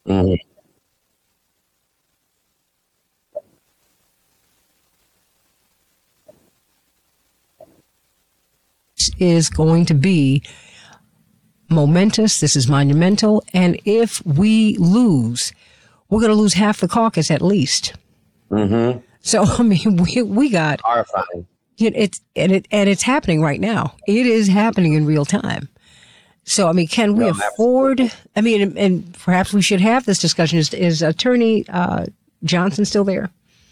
Mhm. Is going to be momentous. This is monumental. And if we lose, we're going to lose half the caucus at least. Mhm. So, I mean, we got Horrifying. and it's happening right now. It is happening in real time. So, I mean, can we No, afford? absolutely. I mean, and perhaps we should have this discussion. Is Attorney Johnson still there?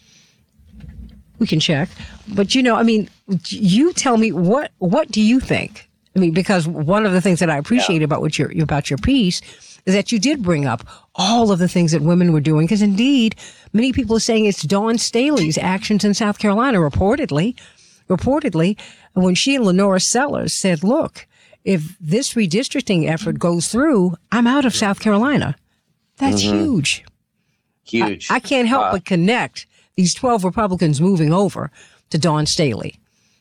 We can check. But I mean, you tell me what do you think? I mean, because one of the things that I Yeah. appreciate about your piece is that you did bring up all of the things that women were doing. Because indeed, many people are saying it's Dawn Staley's actions in South Carolina. Reportedly, when she and Lenora Sellers said, "Look, if this redistricting effort goes through, I'm out of South Carolina." That's Mhm. huge. I Huge. can't help but connect these 12 Republicans moving over to Dawn Staley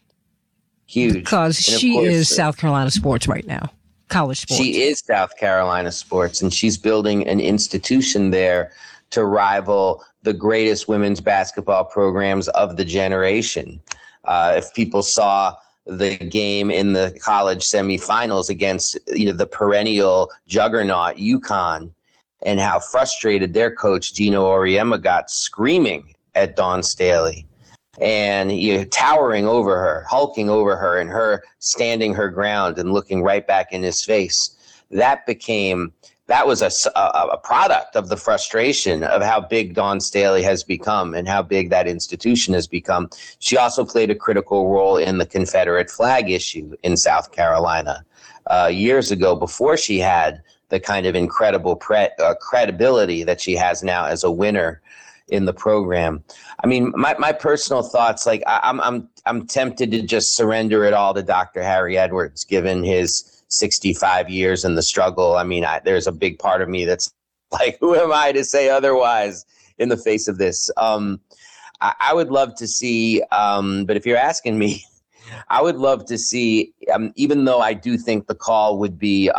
Huge. because And of she is course, South Carolina sports right now, college sports. she is South Carolina sports, and she's building an institution there to rival the greatest women's basketball programs of the generation. If people saw the game in the college semifinals against the perennial juggernaut UConn, and how frustrated their coach Gino Auriemma got, screaming at Dawn Staley and towering over her, hulking over her, and her standing her ground and looking right back in his face. That was a product of the frustration of how big Dawn Staley has become and how big that institution has become. She also played a critical role in the Confederate flag issue in South Carolina years ago, before she had the kind of incredible credibility that she has now as a winner in the program. I mean, my personal thoughts, like I'm tempted to just surrender it all to Dr. Harry Edwards, given his 65 years in the struggle. I mean, there's a big part of me that's like, who am I to say otherwise in the face of this? I would love to see, but if you're asking me, I would love to see, even though I do think the call would be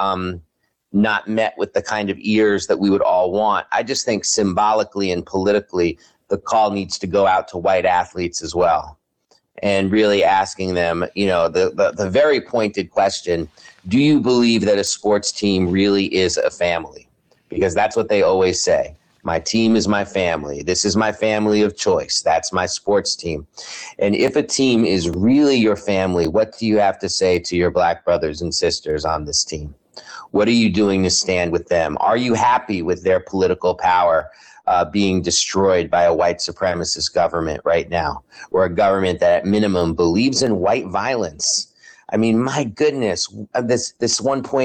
not met with the kind of ears that we would all want. I just think symbolically and politically, the call needs to go out to white athletes as well, and really asking them, the very pointed question: do you believe that a sports team really is a family? Because that's what they always say. My team is my family. This is my family of choice. That's my sports team. And if a team is really your family, what do you have to say to your black brothers and sisters on this team? What are you doing to stand with them? Are you happy with their political power being destroyed by a white supremacist government right now, or a government that at minimum believes in white violence? I mean, my goodness, this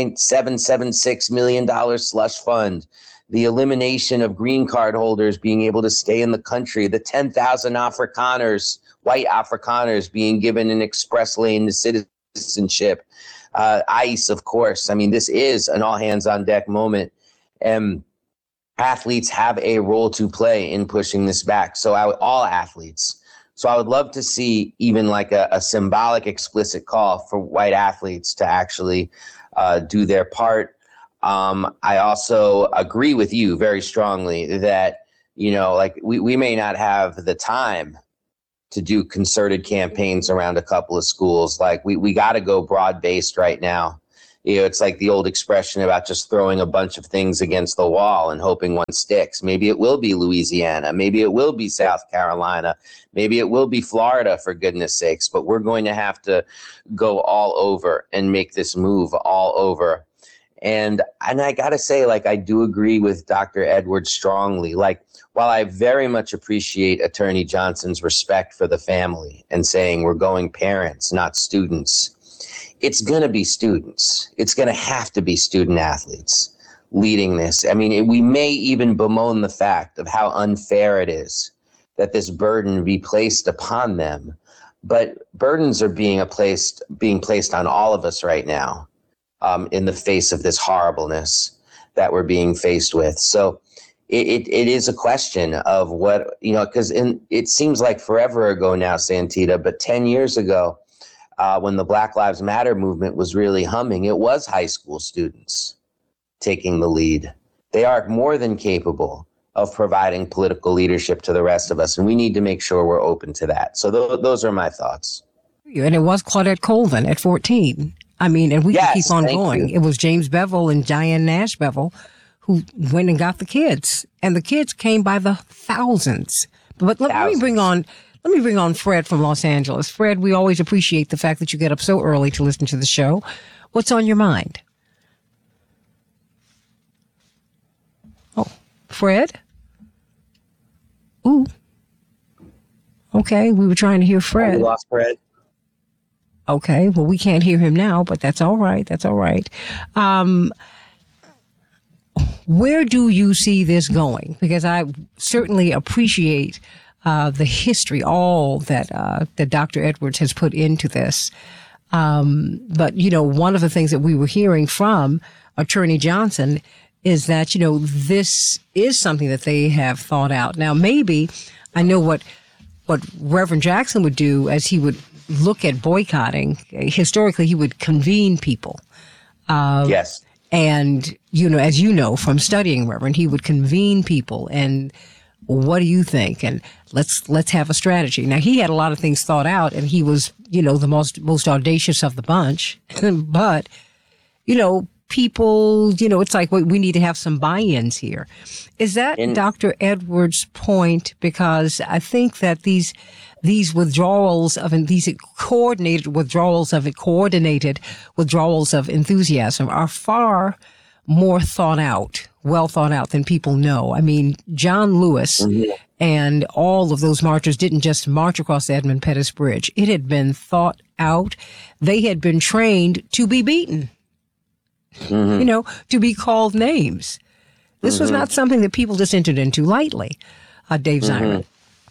$1.776 million slush fund, the elimination of green card holders being able to stay in the country, the 10,000 Afrikaners, white Afrikaners, being given an express lane to citizenship, ICE, of course. I mean, this is an all hands on deck moment. And athletes have a role to play in pushing this back. All athletes. So I would love to see even like a symbolic, explicit call for white athletes to actually do their part. I also agree with you very strongly that, like we may not have the time to do concerted campaigns around a couple of schools. Like we got to go broad based right now. It's like the old expression about just throwing a bunch of things against the wall and hoping one sticks. Maybe it will be Louisiana. Maybe it will be South Carolina. Maybe it will be Florida, for goodness sakes. But we're going to have to go all over and make this move all over. And I got to say, like, I do agree with Dr. Edwards strongly. Like, while I very much appreciate Attorney Johnson's respect for the family and saying we're going parents, not students, it's going to be students. It's going to have to be student athletes leading this. I mean, we may even bemoan the fact of how unfair it is that this burden be placed upon them. But burdens are being placed on all of us right now, in the face of this horribleness that we're being faced with. So it is a question of what, because it seems like forever ago now, Santita, but 10 years ago, when the Black Lives Matter movement was really humming, it was high school students taking the lead. they are more than capable of providing political leadership to the rest of us. And we need to make sure we're open to that. So those are my thoughts. And it was Claudette Colvin at 14. I mean, and we can keep on going. It was James Bevel and Diane Nash Bevel who went and got the kids. And the kids came by the thousands. But let me bring on Fred from Los Angeles. Fred, we always appreciate the fact that you get up so early to listen to the show. What's on your mind? Oh, Fred? Ooh. Okay, we were trying to hear Fred. We lost Fred. Okay, well, we can't hear him now, but that's all right. That's all right. Where do you see this going? Because I certainly appreciate the history, all that that Dr. Edwards has put into this. But, you know, one of the things that we were hearing from Attorney Johnson is that, you know, this is something that they have thought out. Now, maybe I know what Reverend Jackson would do as he would look at boycotting. Historically, he would convene people. Yes. And, you know, as you know from studying Reverend, he would convene people and what do you think? And let's have a strategy. Now, he had a lot of things thought out and he was, you know, the most audacious of the bunch. But, you know, people, you know, it's like we need to have some buy-ins here. Is that Dr. Edwards' point? Because I think that these withdrawals of these coordinated withdrawals of enthusiasm are far more well thought out than people know. I mean, John Lewis and all of those marchers didn't just march across the Edmund Pettus Bridge. It had been thought out. They had been trained to be beaten, you know, to be called names. This was not something that people just entered into lightly, Dave Zirin.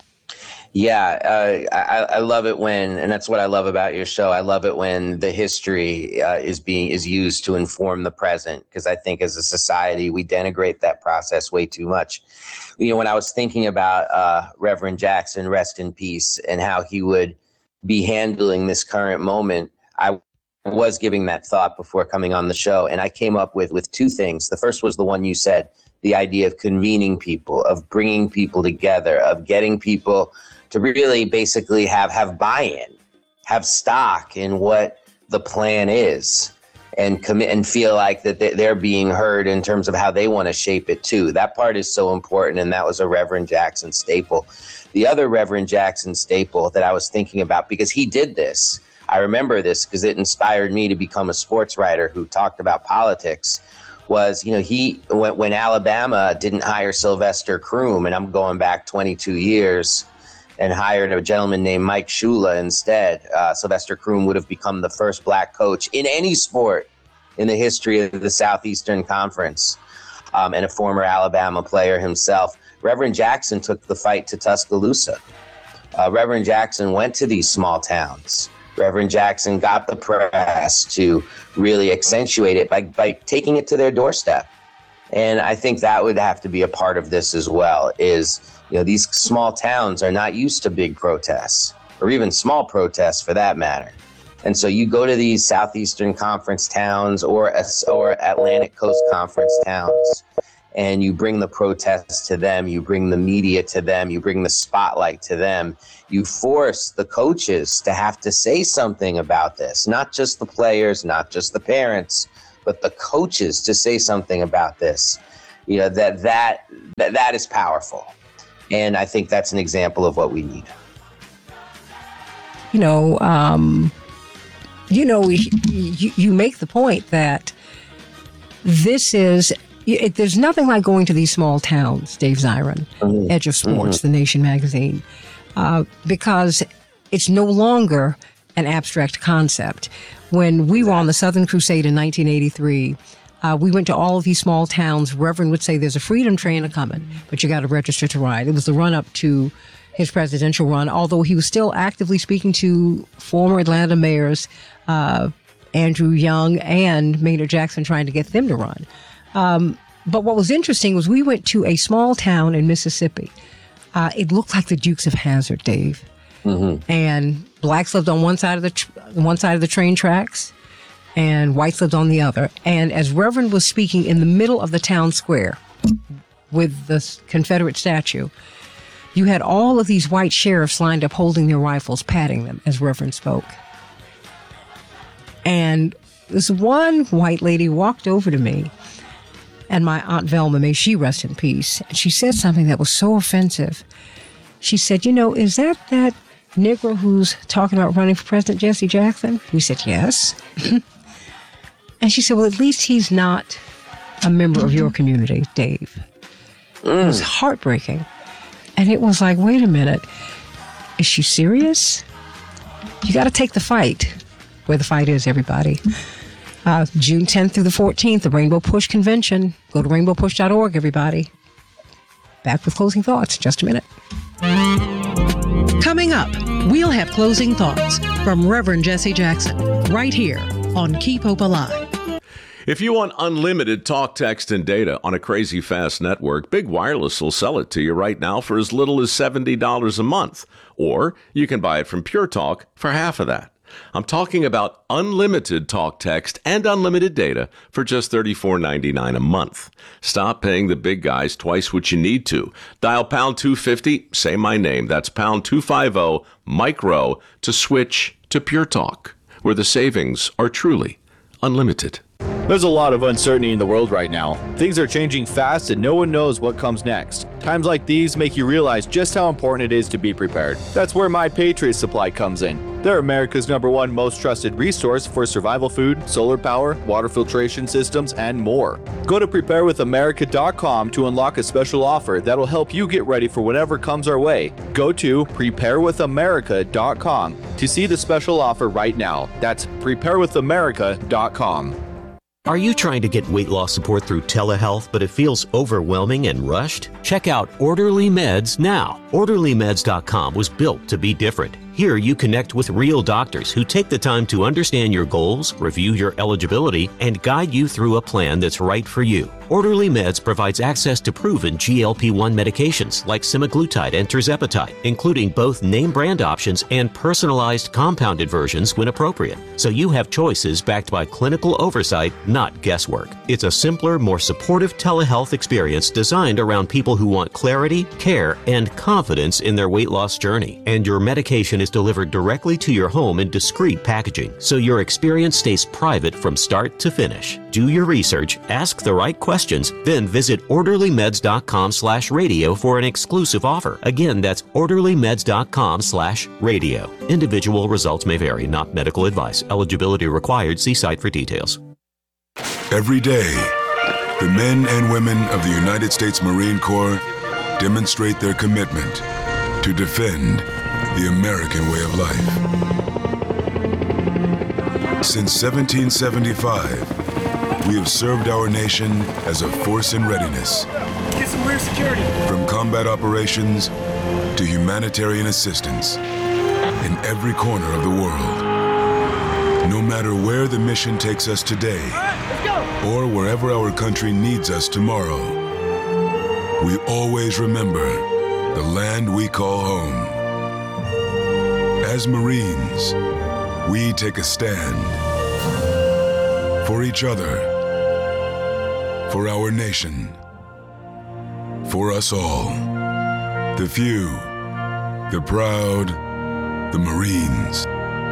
Yeah, I love it when, and that's what I love about your show. I love it when the history is used to inform the present, because I think as a society we denigrate that process way too much. You know, when I was thinking about Reverend Jackson, rest in peace, and how he would be handling this current moment, I was giving that thought before coming on the show, and I came up with two things. The first was the one you said, the idea of convening people, of bringing people together, of getting people to really basically have buy-in, have stock in what the plan is, and commit and feel like that they're being heard in terms of how they want to shape it too. That part is so important, and that was a Reverend Jackson staple. The other Reverend Jackson staple that I was thinking about, because he did this, I remember this because it inspired me to become a sports writer who talked about politics, was, you know, when Alabama didn't hire Sylvester Croom, and I'm going back 22 years, and hired a gentleman named Mike Shula instead, Sylvester Croom would have become the first black coach in any sport in the history of the Southeastern Conference, and a former Alabama player himself. Reverend Jackson took the fight to Tuscaloosa. Reverend Jackson went to these small towns. Reverend Jackson got the press to really accentuate it by taking it to their doorstep. And I think that would have to be a part of this as well, is, you know, these small towns are not used to big protests, or even small protests for that matter. And so you go to these Southeastern Conference towns or Atlantic Coast Conference towns, and you bring the protests to them, you bring the media to them, you bring the spotlight to them. You force the coaches to have to say something about this, not just the players, not just the parents, but the coaches to say something about this. You know, that is powerful. And I think that's an example of what we need. You know, you make the point that this is, there's nothing like going to these small towns, Dave Zirin, Edge of Sports, The Nation magazine, because it's no longer an abstract concept. When we were on the Southern Crusade in 1983, we went to all of these small towns. Reverend would say, there's a freedom train a-coming, but you got to register to ride. It was the run-up to his presidential run, although he was still actively speaking to former Atlanta mayors, Andrew Young and Maynard Jackson, trying to get them to run. But what was interesting was we went to a small town in Mississippi. It looked like the Dukes of Hazzard, Dave. And blacks lived on one side of the train tracks, and whites lived on the other. And as Reverend was speaking in the middle of the town square, with the Confederate statue, you had all of these white sheriffs lined up holding their rifles, patting them as Reverend spoke. And this one white lady walked over to me, and my Aunt Velma, may she rest in peace, and she said something that was so offensive. She said, is that Negro who's talking about running for president, Jesse Jackson? We said, yes. And she said, well, at least he's not a member of your community, Dave. It was heartbreaking. And it was like, wait a minute, is she serious? You got to take the fight where the fight is, everybody. June 10th through the 14th, the Rainbow Push Convention. Go to rainbowpush.org, everybody. Back with closing thoughts in just a minute. Coming up, we'll have closing thoughts from Reverend Jesse Jackson right here on Keep Hope Alive. If you want unlimited talk, text, and data on a crazy fast network, Big Wireless will sell it to you right now for as little as $70 a month. Or you can buy it from Pure Talk for half of that. I'm talking about unlimited talk, text, and unlimited data for just $34.99 a month. Stop paying the big guys twice what you need to. Dial pound 250, say my name. That's pound 250, micro, to switch to Pure Talk, where the savings are truly unlimited. There's a lot of uncertainty in the world right now. Things are changing fast and no one knows what comes next. Times like these make you realize just how important it is to be prepared. That's where My Patriot Supply comes in. They're America's #1 most trusted resource for survival food, solar power, water filtration systems, and more. Go to preparewithamerica.com to unlock a special offer that'll help you get ready for whatever comes our way. Go to preparewithamerica.com to see the special offer right now. That's preparewithamerica.com. Are you trying to get weight loss support through telehealth, but it feels overwhelming and rushed? Check out Orderly Meds now. OrderlyMeds.com was built to be different. Here you connect with real doctors who take the time to understand your goals, review your eligibility, and guide you through a plan that's right for you. Orderly Meds provides access to proven GLP-1 medications like semaglutide and tirzepatide, including both name brand options and personalized compounded versions when appropriate. So you have choices backed by clinical oversight, not guesswork. It's a simpler, more supportive telehealth experience designed around people who want clarity, care, and confidence in their weight loss journey. And your medication is delivered directly to your home in discreet packaging, so your experience stays private from start to finish. Do your research, ask the right questions, then visit orderlymeds.com/radio for an exclusive offer. Again, that's orderlymeds.com/radio. Individual results may vary, not medical advice. Eligibility required. See site for details. Every day, the men and women of the United States Marine Corps demonstrate their commitment to defend the American way of life. Since 1775, we have served our nation as a force in readiness. Get some rear security. From combat operations to humanitarian assistance in every corner of the world. No matter where the mission takes us today, or wherever our country needs us tomorrow, we always remember the land we call home. As Marines, we take a stand for each other, for our nation, for us all. The few, the proud, the Marines.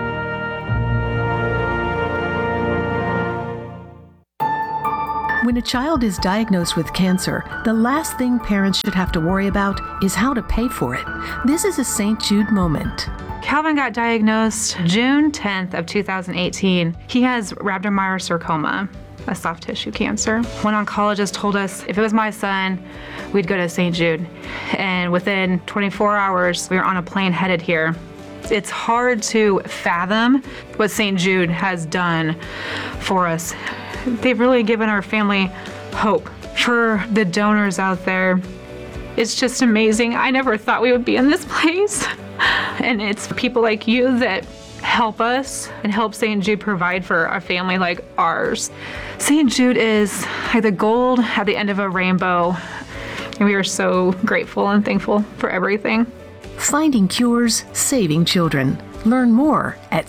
When a child is diagnosed with cancer, the last thing parents should have to worry about is how to pay for it. This is a St. Jude moment. Calvin got diagnosed June 10th of 2018. He has rhabdomyosarcoma, a soft tissue cancer. One oncologist told us if it was my son, we'd go to St. Jude. And within 24 hours, we were on a plane headed here. It's hard to fathom what St. Jude has done for us. They've really given our family hope. For the donors out there, it's just amazing. I never thought we would be in this place. And it's people like you that help us and help St. Jude provide for a family like ours. St. Jude is like the gold at the end of a rainbow. And we are so grateful and thankful for everything. Finding cures, saving children. Learn more at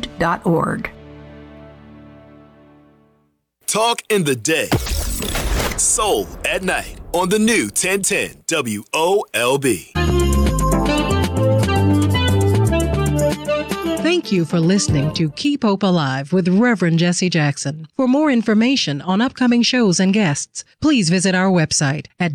stjude.org. Talk in the day. Soul at Night on the new 1010 WOLB. Thank you for listening to Keep Hope Alive with Reverend Jesse Jackson. For more information on upcoming shows and guests, please visit our website at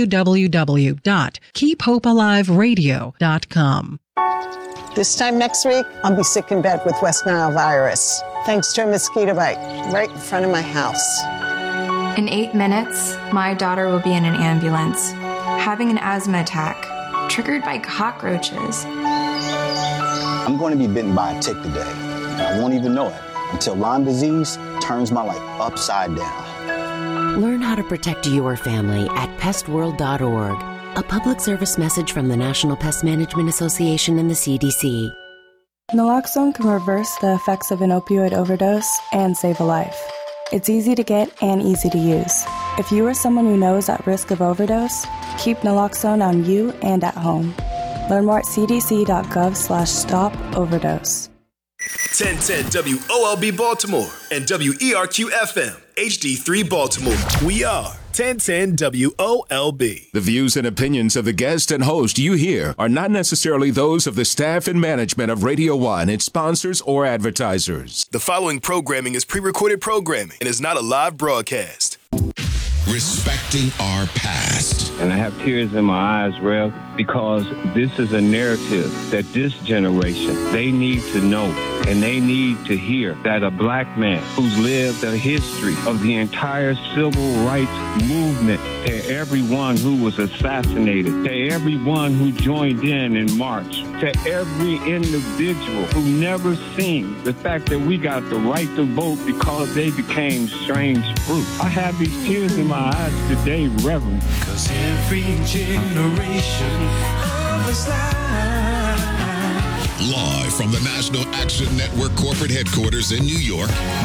www.keephopealiveradio.com. This time next week, I'll be sick in bed with West Nile virus, thanks to a mosquito bite right in front of my house. In 8 minutes, my daughter will be in an ambulance, having an asthma attack, triggered by cockroaches. I'm going to be bitten by a tick today, and I won't even know it until Lyme disease turns my life upside down. Learn how to protect your family at pestworld.org. A public service message from the National Pest Management Association and the CDC. Naloxone can reverse the effects of an opioid overdose and save a life. It's easy to get and easy to use. If you or someone you know is at risk of overdose, keep naloxone on you and at home. Learn more at cdc.gov/stop-overdose. 1010 WOLB Baltimore and WERQ FM HD3 Baltimore. We are 1010 WOLB. The views and opinions of the guest and host you hear are not necessarily those of the staff and management of Radio 1, its sponsors, or advertisers. The following programming is pre-recorded programming and is not a live broadcast. Respecting our past. And I have tears in my eyes, Rev, because this is a narrative that this generation, they need to know and they need to hear that a black man who's lived a history of the entire civil rights movement, to everyone who was assassinated, to everyone who joined in March, to every individual who never seen the fact that we got the right to vote because they became strange fruit. I have these tears in my eyes today, Reverend. Cause every generation of us Live from the National Action Network corporate headquarters in New York,